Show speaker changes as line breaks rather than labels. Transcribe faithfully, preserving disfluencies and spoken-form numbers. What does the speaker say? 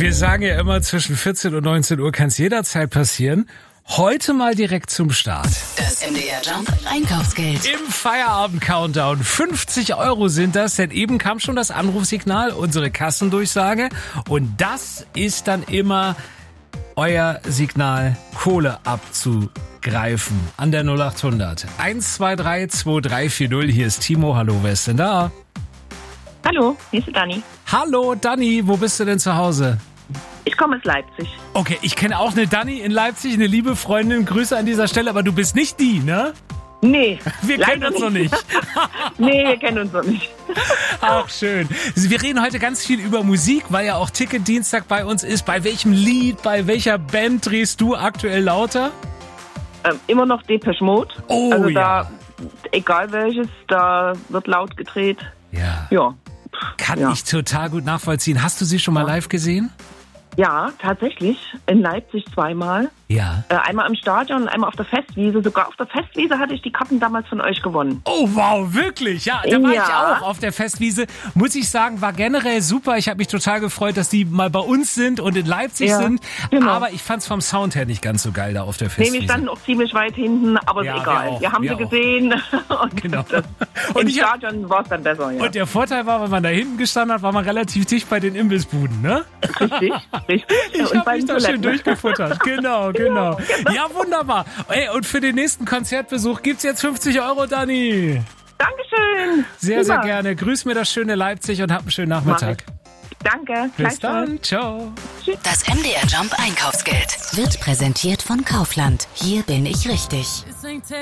Wir sagen ja immer, zwischen vierzehn und neunzehn Uhr kann es jederzeit passieren. Heute mal direkt zum Start.
Das M D R Jump Einkaufsgeld.
Im Feierabend-Countdown. fünfzig Euro sind das, denn eben kam schon das Anrufsignal, unsere Kassendurchsage. Und das ist dann immer euer Signal, Kohle abzugreifen. An der null acht hundert. eins zwei drei zwei drei vier null. Hier ist Timo. Hallo, wer ist denn da?
Hallo, hier ist Dani.
Hallo, Dani. Wo bist du denn zu Hause?
Ich komme aus Leipzig.
Okay, ich kenne auch eine Dani in Leipzig, eine liebe Freundin. Grüße an dieser Stelle, aber du bist nicht die, ne?
Nee.
Wir kennen uns noch nicht.
Nee, wir kennen uns noch nicht.
Ach, schön. Wir reden heute ganz viel über Musik, weil ja auch Ticket-Dienstag bei uns ist. Bei welchem Lied, bei welcher Band drehst du aktuell lauter?
Ähm, immer noch Depeche Mode.
Oh,
also
ja.
Da, egal welches, da wird laut gedreht.
Ja.
Ja.
Kann
ja.
ich total gut nachvollziehen. Hast du sie schon mal live gesehen?
Ja, tatsächlich. In Leipzig zweimal.
Ja.
Äh, einmal im Stadion und einmal auf der Festwiese. Sogar auf der Festwiese hatte ich die Karten damals von euch gewonnen.
Oh, wow, wirklich? Ja, da war
Ja.
ich auch auf der Festwiese. Muss ich sagen, war generell super. Ich habe mich total gefreut, dass die mal bei uns sind und in Leipzig
Ja,
sind.
genau.
Aber ich fand's vom Sound her nicht ganz so geil da auf der
Nee,
Festwiese.
wir standen auch ziemlich weit hinten, aber
Ja,
ist
wir
egal.
auch,
Wir haben
wir
sie
auch.
gesehen. Und
Genau.
das,
Und
im
ich hab-
Stadion war es dann besser, ja.
Und der Vorteil war, wenn man da hinten gestanden hat, war man relativ dicht bei den Imbissbuden, ne?
Richtig, richtig.
Ich
Und
habe
bei
mich
den
da schön
Toiletten.
durchgefuttert. Genau, genau. Ja, wunderbar. Ey, und für den nächsten Konzertbesuch gibt's jetzt fünfzig Euro, Dani.
Dankeschön.
Sehr, sehr
Super.
gerne. Grüß mir das schöne Leipzig und hab einen schönen Nachmittag.
Danke.
Bis
gleichfalls.
dann. Ciao.
Das M D R Jump Einkaufsgeld wird präsentiert von Kaufland. Hier bin ich richtig.